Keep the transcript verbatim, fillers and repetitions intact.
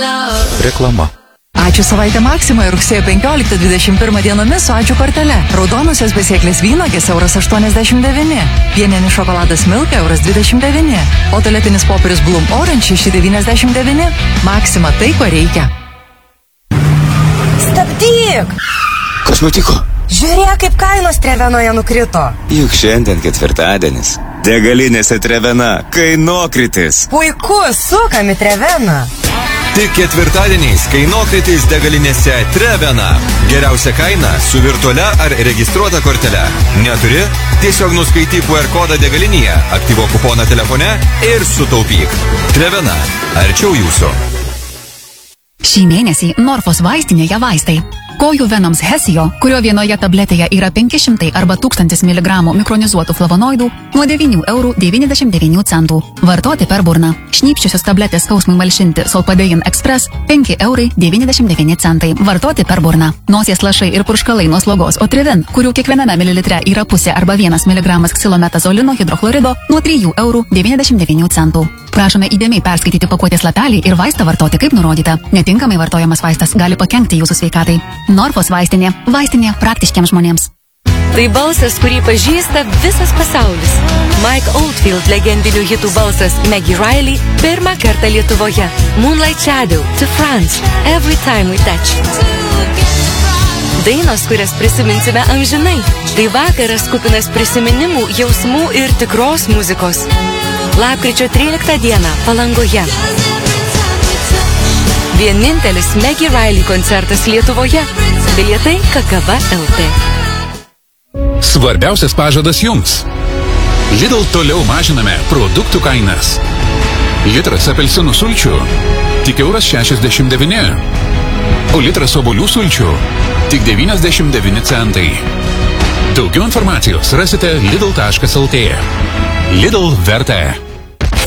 Reklama. Ačiū savaitę Maksimoje rugsėjo penkioliktą dvidešimt pirmą dienomis su ačiū kortele. Raudonosios besėklės vynogės euras aštuoniasdešimt devyni. Pieninis šokoladas Milka euras dvidešimt devyni. O tualetinis popierius Bloom Orange šeši devyniasdešimt devyni. Maksima tai, ko reikia. Stabdyk! Kas nutiko? Žiūrėk, kaip kainos Trevenoje nukrito. Juk šiandien ketvirtadienis. Degalinėse Trevena kainokritis. Puiku, sukam į Treveną. Tik ketvirtadieniais kainokritis degalinėse Trevena. Geriausia kaina su virtualia ar registruota kortele. Neturi? Tiesiog nuskaityk Q R kodą degalinėje, aktyvuok kuponą telefone ir sutaupyk. Trevena. Arčiau jūsų. Šį mėnesį Norfos vaistinėje vaistai. Kojų venoms Hesio, kurio vienoje tabletėje yra penki šimtai arba tūkstantis miligramų mikronizuotų flavonoidų, nuo devynių eurų devyniasdešimt devynių centų. Vartoti per burną. Šnypščiosios tabletės skausmui malšinti Solpadein Express penki eurai devyniasdešimt devyni centai. Vartoti per burną. Nosies lašai ir purškalai nuo slogos Otrivin, kurių kiekviename mililitre yra pusė arba vienas miligramas ksilometazolino hidrochlorido, nuo trijų eurų devyniasdešimt devynių centų. Prašome įdėmiai perskaityti pakuotės lapelį ir vaistą vartoti kaip nurodyta. Netinkamai vartojamas vaistas gali pakenkti jūsų sveikatai. Norfos vaistinė. Vaistinė praktiškiams žmonėms. Tai balsas, kurį pažįsta visas pasaulis. Mike Oldfield legendinių hitų balsas Maggie Riley pirmą kartą Lietuvoje. Moonlight Shadow, To France, Every Time We Touch. Dainos, kurias prisiminsime amžinai. Tai vakaras kupinas prisiminimų, jausmų ir tikros muzikos. Lapkričio tryliktą dieną Palangoje. Vienintelis Maggie Riley koncertas Lietuvoje. Bilietai Kakava L T. Svarbiausias pažadas jums. Lidl toliau mažiname produktų kainas. Litras apelsinų sulčių tik euras šešiasdešimt devyni. O litras obuolių sulčių tik devyniasdešimt devyni centai. Daugiau informacijos rasite lidl taškas lt. Lidl verta.